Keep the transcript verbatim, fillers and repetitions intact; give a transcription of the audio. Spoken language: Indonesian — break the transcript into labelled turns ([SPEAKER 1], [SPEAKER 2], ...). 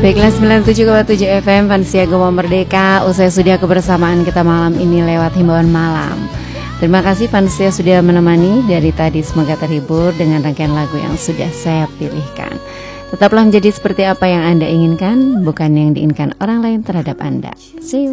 [SPEAKER 1] Baiklah, sembilan puluh tujuh koma tujuh F M Fansia Goma Merdeka. Usai sudah kebersamaan kita malam ini lewat himbauan malam. Terima kasih Fansia sudah menemani dari tadi. Semoga terhibur dengan rangkaian lagu yang sudah saya pilihkan. Tetaplah menjadi seperti apa yang Anda inginkan, bukan yang diinginkan orang lain terhadap Anda. See you.